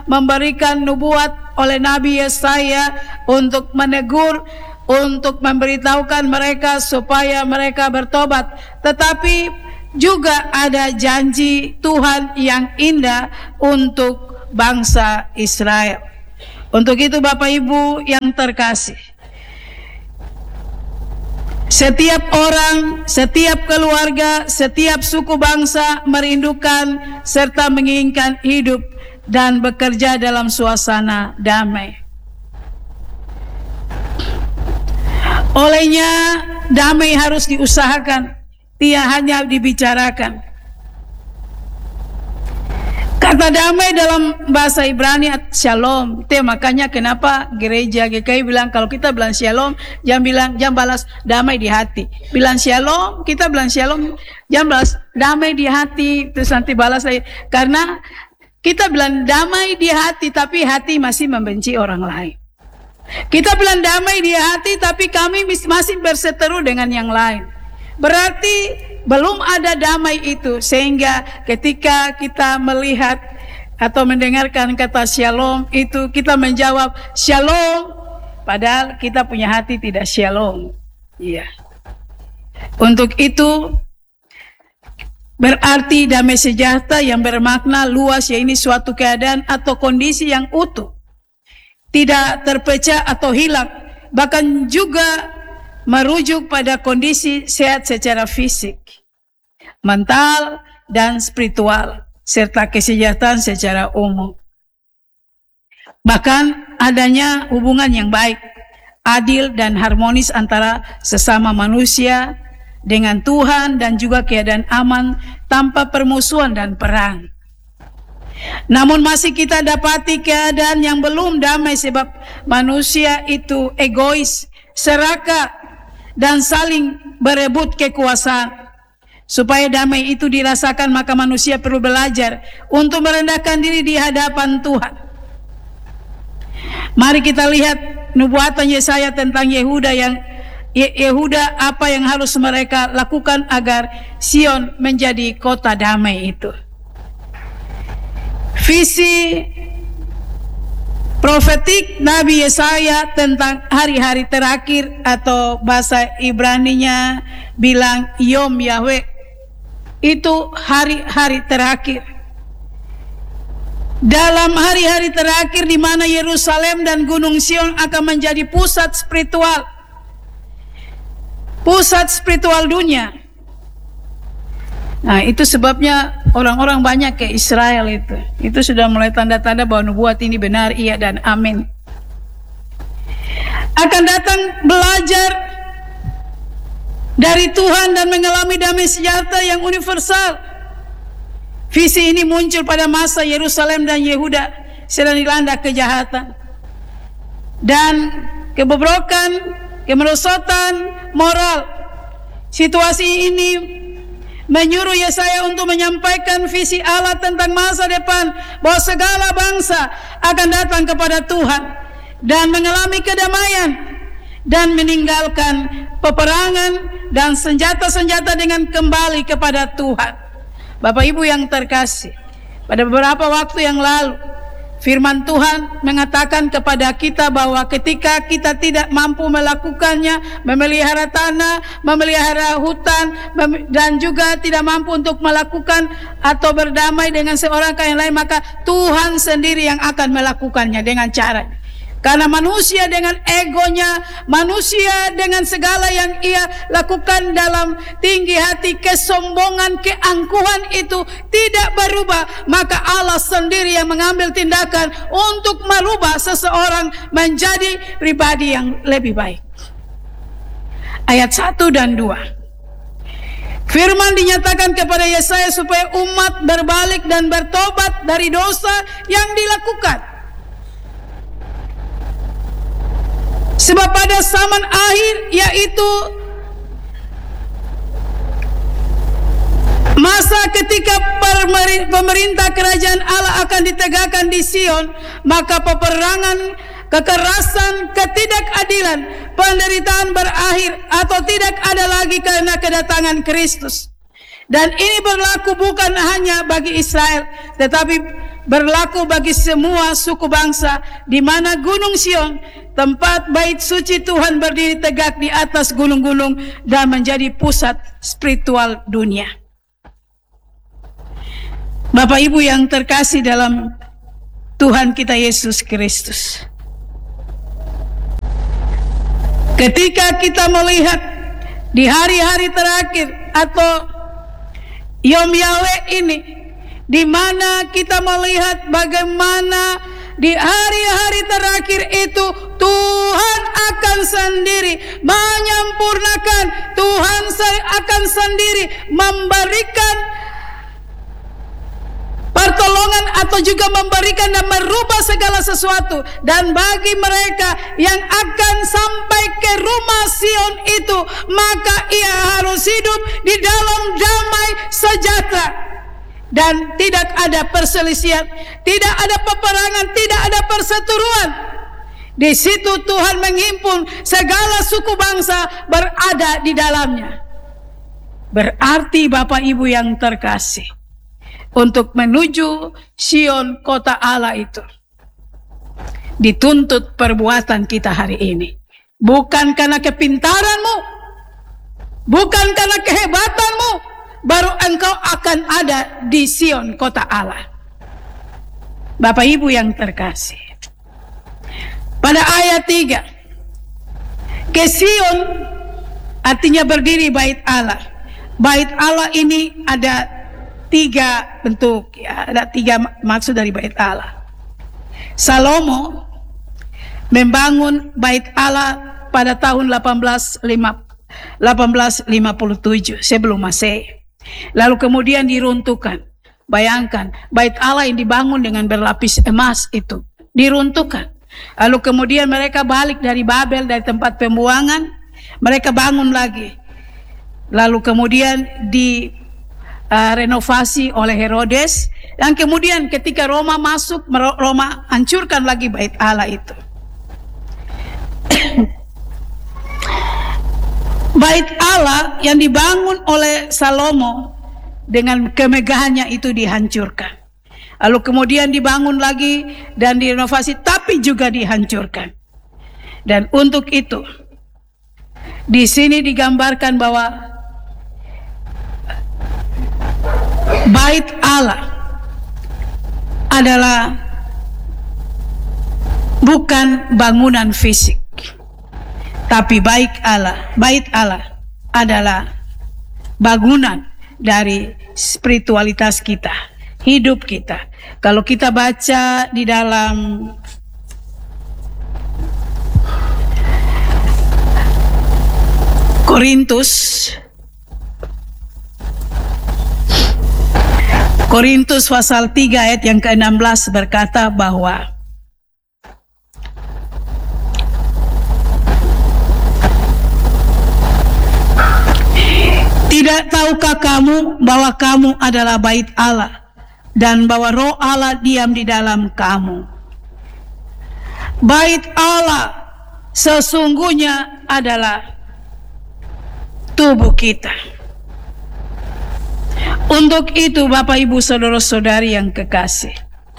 memberikan nubuat oleh Nabi Yesaya untuk menegur, untuk memberitahukan mereka supaya mereka bertobat. Tetapi juga ada janji Tuhan yang indah untuk bangsa Israel. Untuk itu Bapak Ibu yang terkasih, setiap orang, setiap keluarga, setiap suku bangsa merindukan serta menginginkan hidup dan bekerja dalam suasana damai. Olehnya damai harus diusahakan, tidak hanya dibicarakan. Kata damai dalam bahasa Ibrani shalom. Itu makanya kenapa gereja GKI bilang kalau kita bilang shalom, jangan balas damai di hati. Bilang shalom, kita bilang shalom, jangan balas damai di hati terus nanti balas lagi. Karena kita bilang damai di hati tapi hati masih membenci orang lain. Kita bilang damai di hati tapi kami masih berseteru dengan yang lain. Berarti belum ada damai itu, sehingga ketika kita melihat atau mendengarkan kata shalom itu kita menjawab shalom, padahal kita punya hati tidak shalom. Iya. Untuk itu berarti damai sejahtera yang bermakna luas, ya ini suatu keadaan atau kondisi yang utuh, tidak terpecah atau hilang, bahkan juga merujuk pada kondisi sehat secara fisik, mental, dan spiritual, serta kesejahteraan secara umum. Bahkan adanya hubungan yang baik, adil, dan harmonis antara sesama manusia dengan Tuhan, dan juga keadaan aman tanpa permusuhan dan perang. Namun masih kita dapati keadaan yang belum damai sebab manusia itu egois, serakah, dan saling berebut kekuasaan. Supaya damai itu dirasakan, maka manusia perlu belajar untuk merendahkan diri di hadapan Tuhan. Mari kita lihat nubuatan Yesaya tentang Yehuda apa yang harus mereka lakukan agar Sion menjadi kota damai itu. Visi profetik Nabi Yesaya tentang hari-hari terakhir, atau bahasa Ibraninya bilang Yom Yahweh, itu hari-hari terakhir. Dalam hari-hari terakhir di mana Yerusalem dan Gunung Sion akan menjadi pusat spiritual dunia. Nah, itu sebabnya orang-orang banyak ke Israel itu. Itu sudah mulai tanda-tanda bahwa nubuat ini benar, iya dan amin. Akan datang belajar dari Tuhan dan mengalami damai sejahtera yang universal. Visi ini muncul pada masa Yerusalem dan Yehuda sedang dilanda kejahatan dan kebobrokan, kemerosotan moral. Situasi ini menyuruh Yesaya untuk menyampaikan visi Allah tentang masa depan, bahwa segala bangsa akan datang kepada Tuhan dan mengalami kedamaian dan meninggalkan peperangan dan senjata-senjata dengan kembali kepada Tuhan. Bapak Ibu yang terkasih, pada beberapa waktu yang lalu firman Tuhan mengatakan kepada kita bahwa ketika kita tidak mampu melakukannya, memelihara tanah, memelihara hutan, dan juga tidak mampu untuk melakukan atau berdamai dengan seorang yang lain, maka Tuhan sendiri yang akan melakukannya dengan cara. Karena manusia dengan egonya, manusia dengan segala yang ia lakukan dalam tinggi hati, kesombongan, keangkuhan itu tidak berubah, maka Allah sendiri yang mengambil tindakan untuk merubah seseorang menjadi pribadi yang lebih baik. Ayat 1 dan 2. Firman dinyatakan kepada Yesaya supaya umat berbalik dan bertobat dari dosa yang dilakukan. Sebab pada zaman akhir, yaitu masa ketika pemerintah kerajaan Allah akan ditegakkan di Sion, maka peperangan, kekerasan, ketidakadilan, penderitaan berakhir atau tidak ada lagi karena kedatangan Kristus. Dan ini berlaku bukan hanya bagi Israel, tetapi berlaku bagi semua suku bangsa, di mana Gunung Sion, tempat bait suci Tuhan, berdiri tegak di atas gunung-gunung dan menjadi pusat spiritual dunia. Bapak Ibu yang terkasih dalam Tuhan kita Yesus Kristus, ketika kita melihat di hari-hari terakhir atau Yom Yahweh ini, di mana kita melihat bagaimana di hari-hari terakhir itu Tuhan akan sendiri menyempurnakan, Tuhan akan sendiri memberikan pertolongan atau juga memberikan dan merubah segala sesuatu. Dan bagi mereka yang akan sampai ke rumah Sion itu, maka ia harus hidup di dalam damai sejahtera. Dan tidak ada perselisihan, tidak ada peperangan, tidak ada perseteruan. Di situ Tuhan menghimpun segala suku bangsa berada di dalamnya. Berarti Bapak Ibu yang terkasih, untuk menuju Sion kota Allah itu dituntut perbuatan kita hari ini. Bukan karena kepintaranmu, bukan karena kehebatanmu, baru engkau akan ada di Sion kota Allah. Bapak Ibu yang terkasih, pada ayat 3, ke Sion artinya berdiri bait Allah. Bait Allah ini ada 3 bentuk, ya, ada 3 maksud dari bait Allah. Salomo membangun bait Allah pada tahun 1857 sebelum Masehi. Lalu kemudian diruntuhkan. Bayangkan, bait Allah yang dibangun dengan berlapis emas itu diruntuhkan. Lalu kemudian mereka balik dari Babel, dari tempat pembuangan, mereka bangun lagi. Lalu kemudian renovasi oleh Herodes, dan kemudian ketika Roma masuk, Roma hancurkan lagi bait Allah itu. Bait Allah yang dibangun oleh Salomo dengan kemegahannya itu dihancurkan. Lalu kemudian dibangun lagi dan direnovasi, tapi juga dihancurkan. Dan untuk itu, di sini digambarkan bahwa bait Allah adalah bukan bangunan fisik, tapi bait Allah adalah bangunan dari spiritualitas kita, hidup kita. Kalau kita baca di dalam Korintus pasal 3 ayat yang ke-16 berkata bahwa tidak tahukah kamu bahwa kamu adalah bait Allah dan bahwa Roh Allah diam di dalam kamu. Bait Allah sesungguhnya adalah tubuh kita. Untuk itu Bapak Ibu saudara-saudari yang kekasih,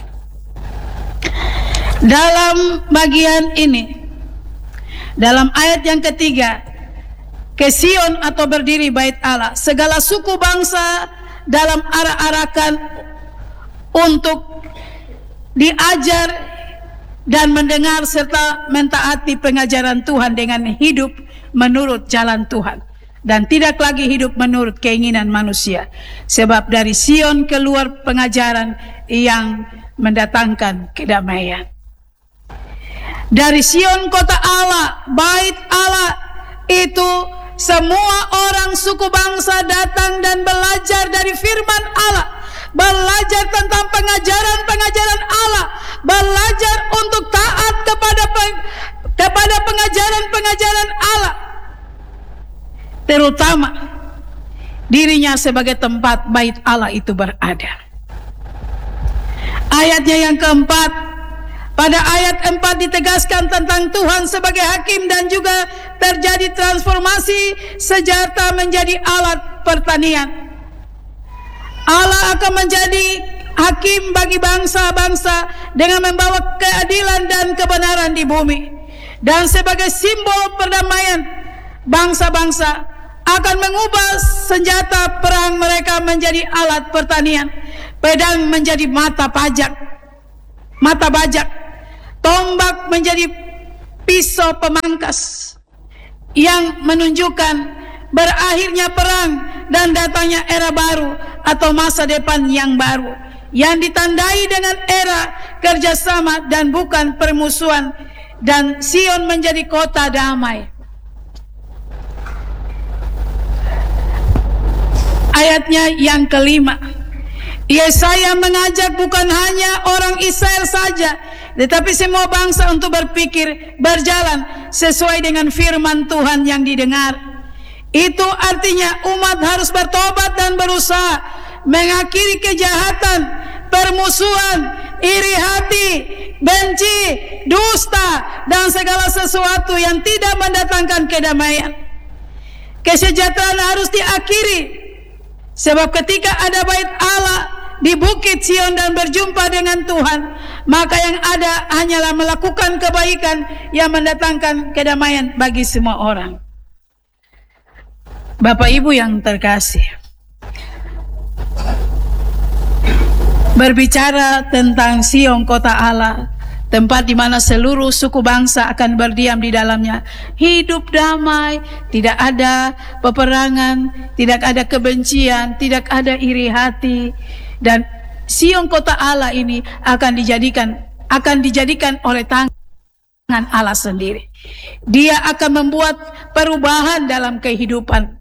dalam bagian ini, dalam ayat yang ketiga, ke Sion atau berdiri bait Allah, segala suku bangsa dalam arak-arakan untuk diajar dan mendengar serta mentaati pengajaran Tuhan dengan hidup menurut jalan Tuhan, dan tidak lagi hidup menurut keinginan manusia. Sebab dari Sion keluar pengajaran yang mendatangkan kedamaian. Dari Sion kota Allah, bait Allah itu, semua orang suku bangsa datang dan belajar dari firman Allah, belajar tentang pengajaran-pengajaran Allah, belajar untuk taat kepada pengajaran-pengajaran Allah, terutama dirinya sebagai tempat bait Allah itu berada. Ayatnya yang keempat, pada ayat 4 ditegaskan tentang Tuhan sebagai hakim dan juga terjadi transformasi sejahtera menjadi alat pertanian. Allah akan menjadi hakim bagi bangsa-bangsa dengan membawa keadilan dan kebenaran di bumi. Dan sebagai simbol perdamaian bangsa-bangsa akan mengubah senjata perang mereka menjadi alat pertanian, pedang menjadi mata bajak, tombak menjadi pisau pemangkas, yang menunjukkan berakhirnya perang dan datangnya era baru atau masa depan yang baru yang ditandai dengan era kerjasama dan bukan permusuhan, dan Sion menjadi kota damai. Ayatnya yang kelima, Yesaya mengajak bukan hanya orang Israel saja, tetapi semua bangsa untuk berpikir, berjalan sesuai dengan firman Tuhan yang didengar. Itu artinya umat harus bertobat dan berusaha mengakhiri kejahatan, permusuhan, iri hati, benci, dusta, dan segala sesuatu yang tidak mendatangkan kedamaian. Kesejahteraan harus diakhiri, sebab ketika ada bait Allah di Bukit Sion dan berjumpa dengan Tuhan, maka yang ada hanyalah melakukan kebaikan yang mendatangkan kedamaian bagi semua orang. Bapak Ibu yang terkasih, berbicara tentang Sion, kota Allah, tempat di mana seluruh suku bangsa akan berdiam di dalamnya, hidup damai, tidak ada peperangan, tidak ada kebencian, tidak ada iri hati. Dan Sion, kota Allah ini akan dijadikan oleh tangan Allah sendiri. Dia akan membuat perubahan dalam kehidupan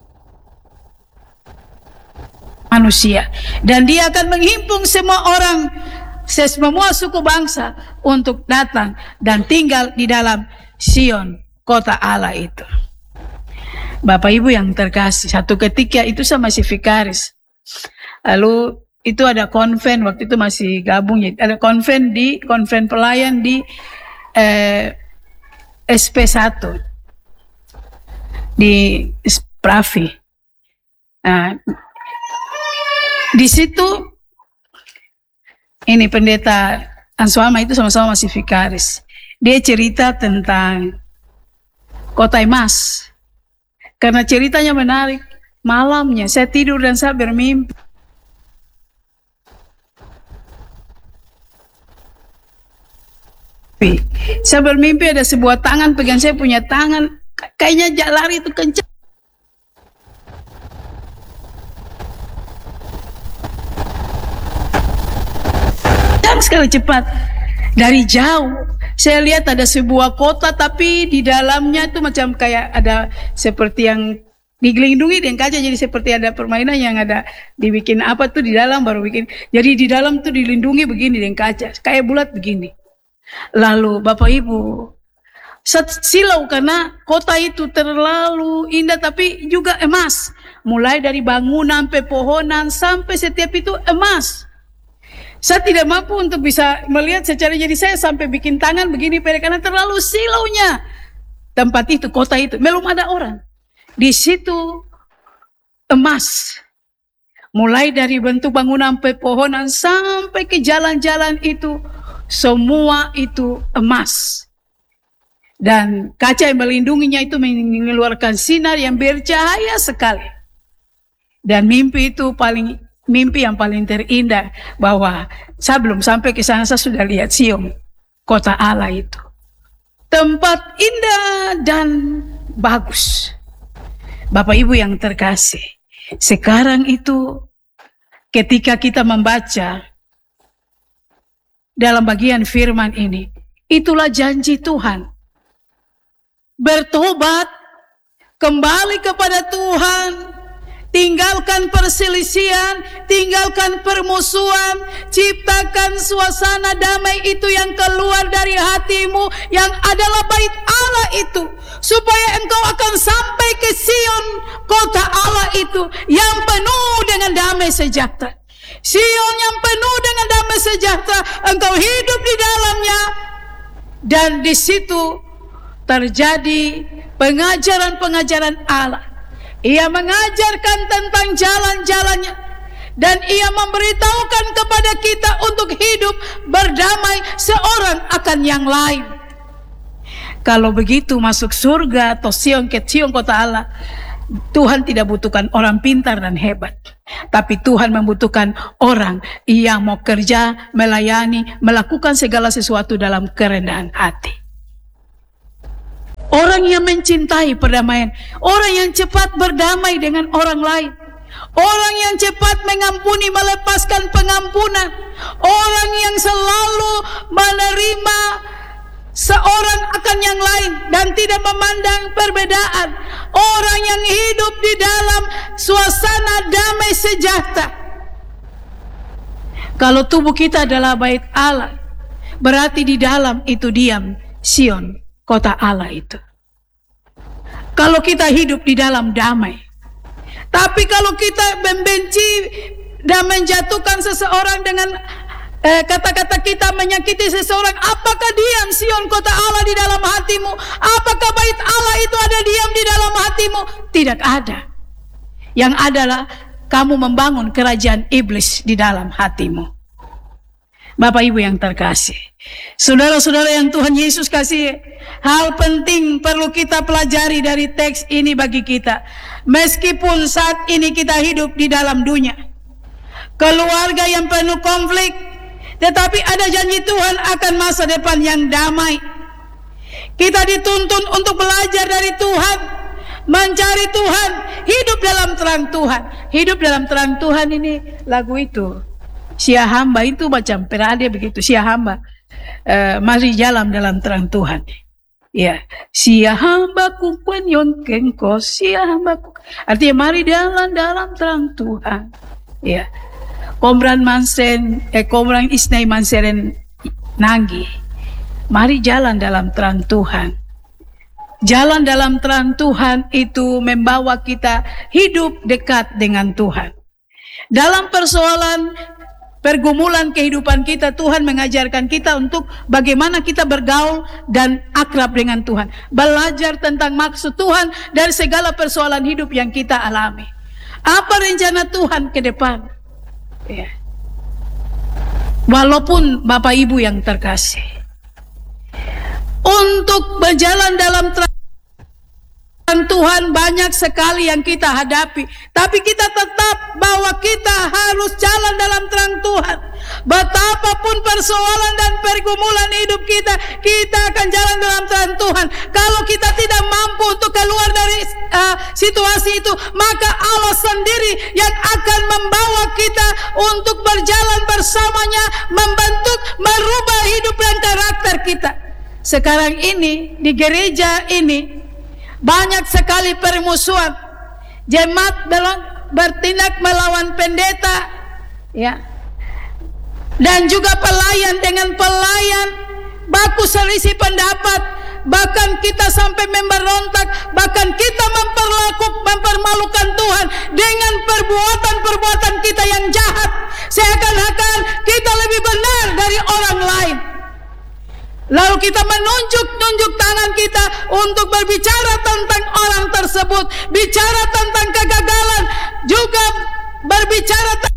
manusia, dan dia akan menghimpun semua orang, semua suku bangsa untuk datang dan tinggal di dalam Sion, kota Allah itu. Bapak Ibu yang terkasih, satu ketika itu saya masih vikaris. Lalu itu ada konven, waktu itu masih gabung ya. Ada konven pelayan di SP1 di Pravi. Nah, di situ ini pendeta Answama itu sama-sama masih vikaris. Dia cerita tentang kota emas. Karena ceritanya menarik. Malamnya saya tidur dan saya bermimpi. Saya bermimpi ada sebuah tangan pegang saya punya tangan, kayaknya lari itu kencang. Sekali cepat. Dari jauh saya lihat ada sebuah kota, tapi di dalamnya itu macam kayak ada seperti yang digelindungi dengan kaca, jadi seperti ada permainan yang ada dibikin apa tuh di dalam baru bikin. Jadi di dalam tuh dilindungi begini dengan kaca, kayak bulat begini. Lalu Bapak Ibu, silau karena kota itu terlalu indah tapi juga emas. Mulai dari bangunan, pepohonan sampai setiap itu emas. Saya tidak mampu untuk bisa melihat secara, jadi saya sampai bikin tangan begini karena terlalu silaunya tempat itu, kota itu. Belum ada orang. Di situ emas. Mulai dari bentuk bangunan, pepohonan sampai ke jalan-jalan itu, semua itu emas. Dan kaca yang melindunginya itu mengeluarkan sinar yang bercahaya sekali. Dan mimpi yang paling terindah, bahwa saya belum sampai ke sana, saya sudah lihat Sion, kota Allah itu. Tempat indah dan bagus. Bapak Ibu yang terkasih, sekarang itu ketika kita membaca dalam bagian firman ini, itulah janji Tuhan. Bertobat, kembali kepada Tuhan, tinggalkan perselisihan, tinggalkan permusuhan, ciptakan suasana damai itu yang keluar dari hatimu, yang adalah bait Allah itu, supaya engkau akan sampai ke Sion, kota Allah itu, yang penuh dengan damai sejahtera. Sion yang penuh dengan damai sejahtera, engkau hidup di dalamnya, dan di situ terjadi pengajaran-pengajaran Allah. Ia mengajarkan tentang jalan-jalannya, dan ia memberitahukan kepada kita untuk hidup berdamai seorang akan yang lain. Kalau begitu masuk surga atau Sion kota Allah, Tuhan tidak butuhkan orang pintar dan hebat, tapi Tuhan membutuhkan orang yang mau kerja, melayani, melakukan segala sesuatu dalam kerendahan hati. Orang yang mencintai perdamaian, orang yang cepat berdamai dengan orang lain, orang yang cepat mengampuni, melepaskan pengampunan, orang yang selalu menerima seorang akan yang lain dan tidak memandang perbedaan, orang yang hidup di dalam suasana damai sejahtera. Kalau tubuh kita adalah bait Allah, berarti di dalam itu diam Sion, kota Allah itu. Kalau kita hidup di dalam damai. Tapi kalau kita membenci dan menjatuhkan seseorang dengan kata-kata kita, menyakiti seseorang, apakah diam Sion kota Allah di dalam hatimu? Apakah bait Allah itu ada diam di dalam hatimu? Tidak ada. Yang adalah kamu membangun kerajaan iblis di dalam hatimu. Bapak Ibu yang terkasih, saudara-saudara yang Tuhan Yesus kasih, hal penting perlu kita pelajari dari teks ini bagi kita. Meskipun saat ini kita hidup di dalam dunia, keluarga yang penuh konflik, tetapi ada janji Tuhan akan masa depan yang damai. Kita dituntun untuk belajar dari Tuhan, mencari Tuhan, hidup dalam terang Tuhan. Hidup dalam terang Tuhan ini lagu itu. Sia hamba itu macam perade begitu. Sia hamba mari jalan dalam terang Tuhan. Ya, sia hambaku penyongkengko, sia hambaku. Artinya mari jalan dalam terang Tuhan. Ya. Komran mansen, komran isnai manseren nanggi. Mari jalan dalam terang Tuhan. Jalan dalam terang Tuhan itu membawa kita hidup dekat dengan Tuhan. Dalam persoalan pergumulan kehidupan kita, Tuhan mengajarkan kita untuk bagaimana kita bergaul dan akrab dengan Tuhan. Belajar tentang maksud Tuhan dari segala persoalan hidup yang kita alami. Apa rencana Tuhan ke depan? Ya. Walaupun Bapak Ibu yang terkasih, untuk berjalan dalam terang Tuhan banyak sekali yang kita hadapi, tapi kita tetap bahwa kita harus jalan dalam terang Tuhan. Betapapun persoalan dan pergumulan hidup kita, kita akan jalan dalam terang Tuhan. Kalau kita tidak mampu untuk keluar dari situasi itu, maka Allah sendiri yang akan membawa kita untuk berjalan bersamanya, membentuk, merubah hidup dan karakter kita. Sekarang ini di gereja ini banyak sekali permusuhan. Jemaat bertindak melawan pendeta, ya. Dan juga pelayan dengan pelayan baku selisih pendapat, bahkan kita sampai memberontak, bahkan kita mempermalukan Tuhan dengan perbuatan-perbuatan kita yang jahat, seakan-akan kita lebih benar dari orang lain. Lalu kita menunjuk tangan kita untuk berbicara tentang orang tersebut, bicara tentang kegagalan, juga berbicara